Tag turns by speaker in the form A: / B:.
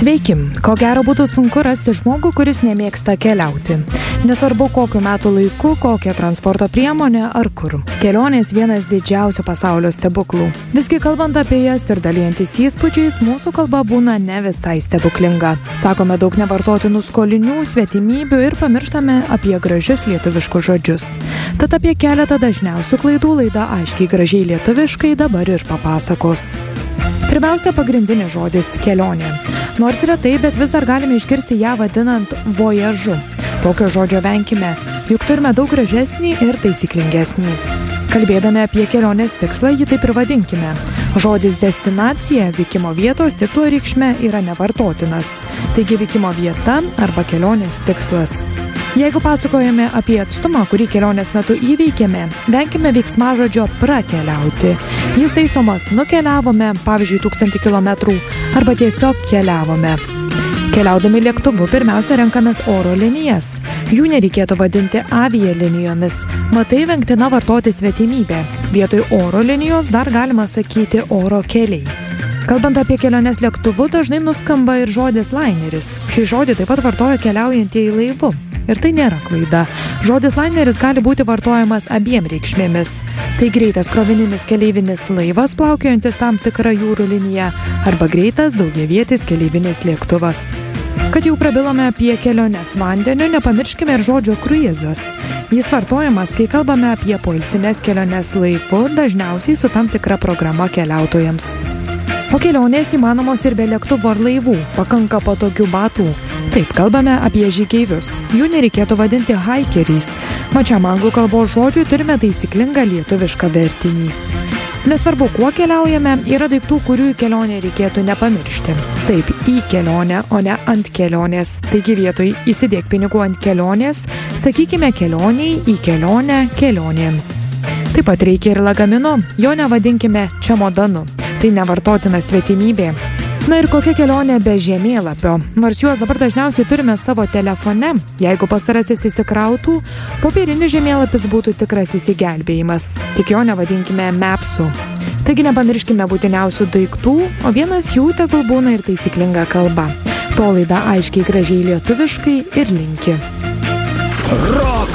A: Sveiki, ko gero būtų sunku rasti žmogų, kuris nemėgsta keliauti. Nesvarbu kokiu metų laiku, kokia transporto priemonė ar kur. Kelionės vienas didžiausių pasaulio stebuklų. Visgi kalbant apie jas ir dalyjantis įspūdžiais, mūsų kalba būna ne visai stebuklinga. Sakome daug nevartotinų skolinių, svetimybių ir pamirštame apie gražius lietuviškus žodžius. Tad apie keletą dažniausių klaidų laida Aiškiai gražiai lietuviškai dabar ir papasakos. Pirmiausia, pagrindinis žodis – kelionė. Nors retai, bet vis dar galime išgirsti ją vadinant vojažu. Tokio žodžio venkime, juk turime daug gražesnį ir taisyklingesnį. Kalbėdami apie kelionės tikslą, jį taip ir vadinkime. Žodis destinacija, vykimo vietos tikslo reikšme yra nevartotinas. Taigi vykimo vieta arba kelionės tikslas. Jeigu pasakojame apie atstumą, kurį kelionės metu įveikėme, venkime veiksmažodžio prakeliauti. Jis taisomas nukeliavome, pavyzdžiui, 1000 kilometrų, arba tiesiog keliavome. Keliaudami lėktuvu pirmiausia renkamės oro linijas. Jų nereikėtų vadinti avialinijomis. Matai, vengtina vartoti svetimybę. Vietoj oro linijos dar galima sakyti oro keliai. Kalbant apie keliones lėktuvu, dažnai nuskamba ir žodis laineris. Šį žodį taip pat vartoja keliaujantieji laivu. Ir tai nėra klaida. Žodis laineris gali būti vartojamas abiem reikšmėmis. Tai greitas krovininis keleivinis laivas plaukiojantis tam tikrą jūrų liniją arba greitas daugiavietis keleivinis lėktuvas. Kad jau prabilome apie keliones vandeniu, nepamirškime ir žodžio kruizas. Jis vartojamas, kai kalbame apie poilsines keliones laivu, dažniausiai su tam tikra programa keliautojams. O kelionės įmanomos ir be lėktuvų ar laivų, pakanka patogių batų. Taip, kalbame apie žygeivius. Jų nereikėtų vadinti haikeriais. Mačiam anglų kalbos žodžiui turime taisyklingą lietuvišką vertinį. Nesvarbu, kuo keliaujame, yra daiktų, kurių į kelionę reikėtų nepamiršti. Taip, į kelionę, o ne ant kelionės. Taigi vietoj įsidėk pinigų ant kelionės, sakykime kelioniai, į kelionę, kelionėn. Taip pat reikia ir lagamino, jo nevadinkime čemodanu. Tai nevartotina svetimybė. Na ir kokia kelionė be žemėlapio? Nors juos dabar dažniausiai turime savo telefone, jeigu pastarasis įsikrautų, popierinis žemėlapis būtų tikras įsigelbėjimas. Tik jo nevadinkime mapsu. Taigi nepamirškime būtiniausių daiktų, o vienas jų tegul būna ir taisyklinga kalba. To laida Aiškiai gražiai lietuviškai ir linki.